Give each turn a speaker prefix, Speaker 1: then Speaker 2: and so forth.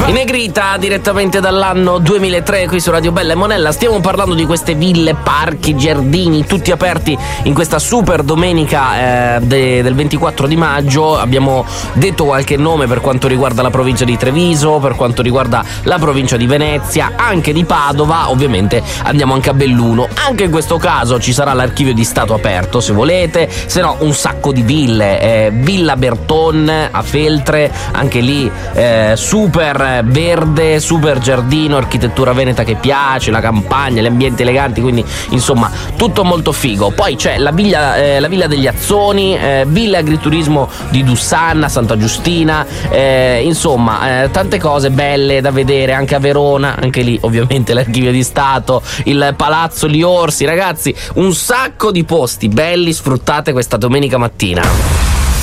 Speaker 1: In negrita, direttamente dall'anno 2003 qui su Radio Bella e Monella, stiamo parlando di queste ville, parchi, giardini, tutti aperti in questa super domenica del 24 di maggio. Abbiamo detto qualche nome per quanto riguarda la provincia di Treviso, per quanto riguarda la provincia di Venezia, anche di Padova, ovviamente andiamo anche a Belluno. Anche in questo caso ci sarà l'archivio di Stato aperto se volete, se no un sacco di ville, Villa Berton a Feltre, anche lì super verde, super giardino, architettura veneta che piace, la campagna, gli ambienti eleganti, quindi insomma tutto molto figo. Poi c'è la Villa degli Azzoni, Villa Agriturismo di Dussanna, Santa Giustina, insomma tante cose belle da vedere anche a Verona, anche lì ovviamente l'archivio di Stato, il Palazzo Liorsi. Ragazzi, un sacco di posti belli, sfruttate questa domenica mattina.